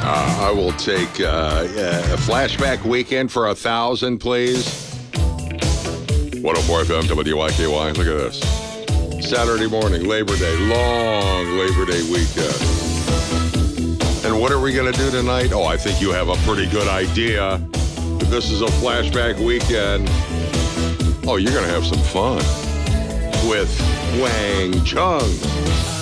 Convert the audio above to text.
I will take a flashback weekend for 1,000, please. 104 FM WYKY. Look at this. Saturday morning, Labor Day, long Labor Day weekend. And what are we going to do tonight? Oh, I think you have a pretty good idea. If this is a flashback weekend, oh, you're going to have some fun with Wang Chung.